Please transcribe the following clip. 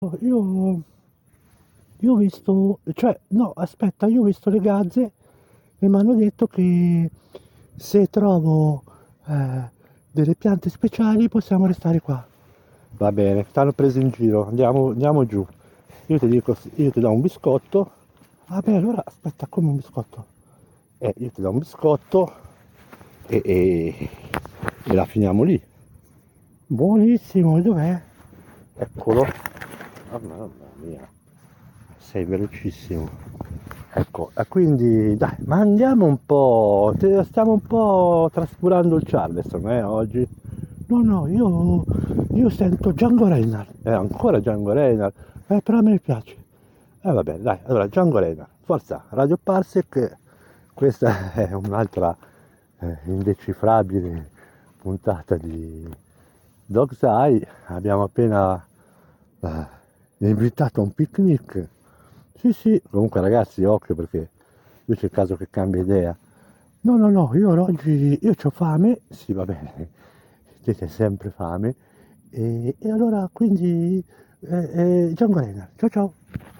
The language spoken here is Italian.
Io, io ho visto, cioè, no, aspetta, io ho visto le gazze e mi hanno detto che se trovo delle piante speciali possiamo restare qua. Va bene, stanno presi in giro, andiamo giù. Io ti dico, io ti do un biscotto. Ah beh, allora aspetta, come un biscotto? Io ti do un biscotto e, e- e la finiamo lì. Buonissimo, e dov'è? Eccolo. Ah, mamma mia, sei velocissimo. Ecco, e quindi dai, ma andiamo un po', stiamo un po' trascurando il Charleston, oggi. No, no, io sento Django Reinhardt, ancora Django Reinhardt, però a me piace. Vabbè, dai, allora Django Reinhardt, forza, Radio Parsec, questa è un'altra indecifrabile puntata di Dog's Eye, abbiamo appena eh, invitato a un picnic. Sì, sì, comunque ragazzi, occhio perché qui c'è il caso che cambia idea. No, no, no, io oggi, io ho fame, sì, va bene, siete sempre fame, e allora quindi, Django Reinhardt, ciao ciao.